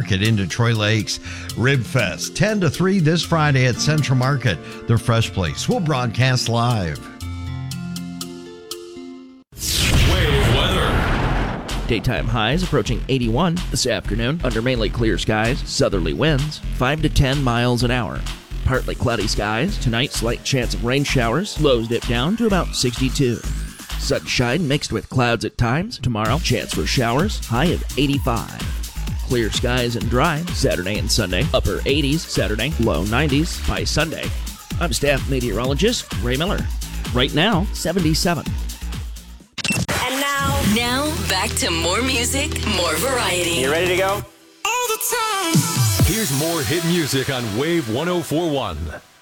Market in Detroit Lakes. Rib Fest, 10 to 3 this Friday at Central Market, the Fresh Place. We'll broadcast live. Wave weather. Daytime highs approaching 81 this afternoon under mainly clear skies, southerly winds 5 to 10 miles an hour. Partly cloudy skies. Tonight, slight chance of rain showers. Lows dip down to about 62. Sunshine mixed with clouds at times. Tomorrow, chance for showers. High of 85. Clear skies and dry Saturday and Sunday. Upper 80s Saturday, low 90s by Sunday. I'm staff meteorologist Ray Miller. Right now, 77. And now back to more music, more variety. You ready to go? All the time. Here's more hit music on Wave 104.1.